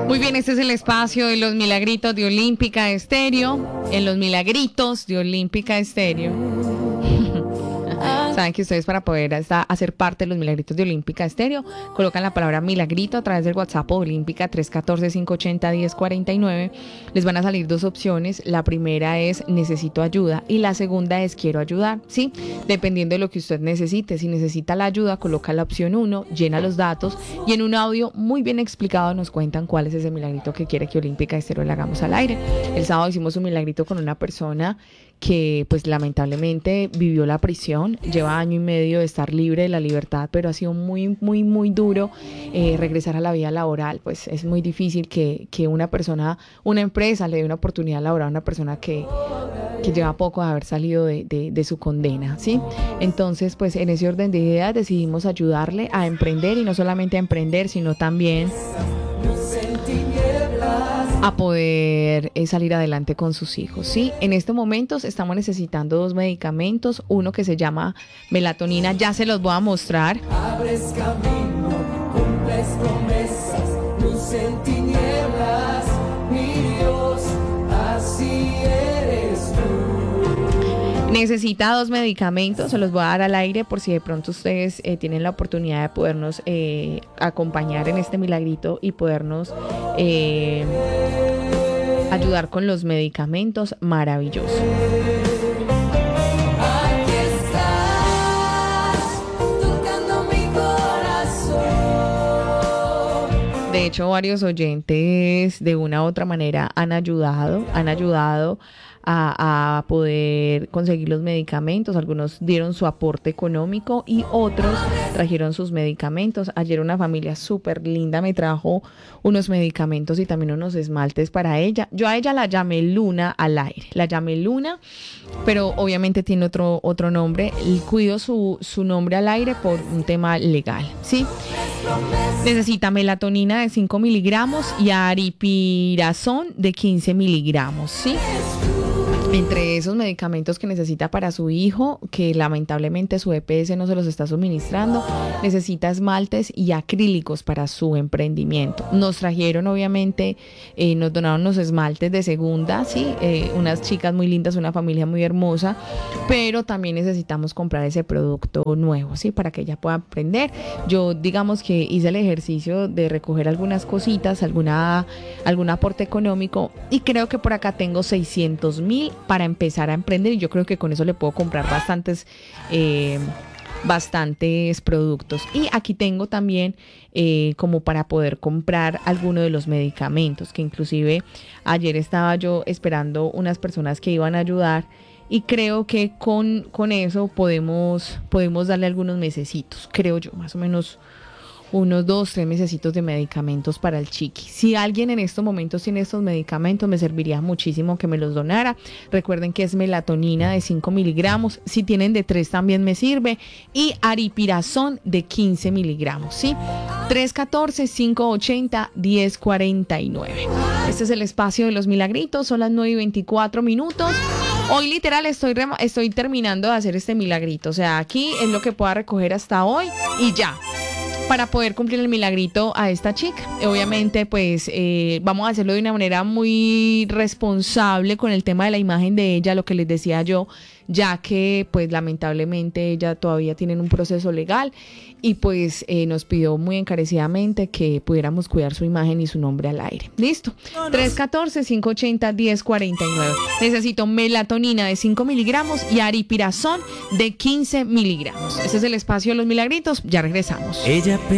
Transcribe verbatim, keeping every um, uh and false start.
Muy bien, este es el espacio de los milagritos de Olímpica Estéreo. En los milagritos de Olímpica Estéreo. Saben que ustedes, para poder hasta hacer parte de los milagritos de Olímpica Estéreo, colocan la palabra milagrito a través del WhatsApp Olímpica tres uno cuatro, cinco ocho cero, uno cero cuatro nueve. Les van a salir dos opciones. La primera es necesito ayuda y la segunda es quiero ayudar, ¿sí? Dependiendo de lo que usted necesite. Si necesita la ayuda, coloca la opción uno, llena los datos y en un audio muy bien explicado nos cuentan cuál es ese milagrito que quiere que Olímpica Estéreo le hagamos al aire. El sábado hicimos un milagrito con una persona que pues lamentablemente vivió la prisión, lleva año y medio de estar libre de la libertad, pero ha sido muy, muy, muy duro eh, regresar a la vida laboral. Pues es muy difícil que, que una persona, una empresa le dé una oportunidad laboral a una persona que, que lleva poco de haber salido de, de, de su condena, ¿sí? Entonces, pues en ese orden de ideas decidimos ayudarle a emprender y no solamente a emprender, sino también a poder eh, salir adelante con sus hijos, ¿sí? En estos momentos estamos necesitando dos medicamentos, uno que se llama melatonina, ya se los voy a mostrar. Abres camino, cumples promesas, luz en tinieblas, mi Dios, así eres tú. Necesita dos medicamentos, se los voy a dar al aire por si de pronto ustedes eh, tienen la oportunidad de podernos eh, acompañar en este milagrito y podernos eh, ayudar con los medicamentos. Maravilloso. Aquí estás, tocando mi corazón. De hecho, varios oyentes de una u otra manera han ayudado, han ayudado A, a poder conseguir los medicamentos. Algunos dieron su aporte económico y otros trajeron sus medicamentos. Ayer una familia súper linda me trajo unos medicamentos y también unos esmaltes para ella. Yo a ella la llamé Luna al aire, la llamé Luna, pero obviamente tiene otro, otro nombre. Cuido su, su nombre al aire por un tema legal, ¿sí? Necesita melatonina de cinco miligramos y aripiprazol de quince miligramos, ¿sí? Entre esos medicamentos que necesita para su hijo, que lamentablemente su E P S no se los está suministrando, necesita esmaltes y acrílicos para su emprendimiento. Nos trajeron, obviamente, eh, nos donaron los esmaltes de segunda, sí, eh, unas chicas muy lindas, una familia muy hermosa, pero también necesitamos comprar ese producto nuevo, sí, para que ella pueda aprender. Yo, digamos que hice el ejercicio de recoger algunas cositas, alguna, algún aporte económico, y creo que por acá tengo seiscientos mil para empezar a emprender y yo creo que con eso le puedo comprar bastantes eh, bastantes productos. Y aquí tengo también eh, como para poder comprar alguno de los medicamentos, que inclusive ayer estaba yo esperando unas personas que iban a ayudar y creo que con, con eso podemos, podemos darle algunos mesecitos, creo yo, más o menos unos dos, tres mesecitos de medicamentos para el chiqui. Si alguien en estos momentos tiene estos medicamentos, me serviría muchísimo que me los donara. Recuerden que es melatonina de cinco miligramos. Si tienen de tres también me sirve. Y aripiprazol de quince miligramos, ¿sí? tres uno cuatro, cinco ocho cero, uno cero cuatro nueve. Este es el espacio de los milagritos. Son las nueve y veinticuatro minutos. Hoy literal estoy, rem- estoy terminando de hacer este milagrito. O sea, aquí es lo que pueda recoger hasta hoy y ya, para poder cumplir el milagrito a esta chica. Obviamente, pues eh, vamos a hacerlo de una manera muy responsable con el tema de la imagen de ella, lo que les decía yo, ya que pues lamentablemente ella todavía tiene un proceso legal y pues eh, nos pidió muy encarecidamente que pudiéramos cuidar su imagen y su nombre al aire. Listo. tres uno cuatro, cinco ocho cero, uno cero cuatro nueve. Necesito melatonina de cinco miligramos y aripiprazol de quince miligramos. Ese es el espacio de los milagritos. Ya regresamos. Ella